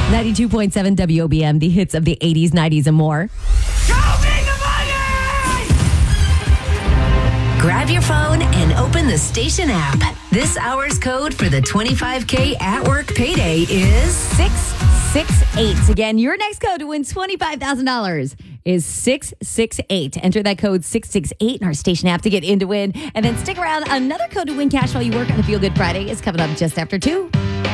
92.7 WOBM, the hits of the 80s, 90s, and more. Grab your phone and open the station app. This hour's code for the 25K at work payday is 668. Again, your next code to win $25,000 is 668. Enter that code 668 in our station app to get in to win. And then stick around. Another code to win cash while you work on the Feel Good Friday is coming up just after 2.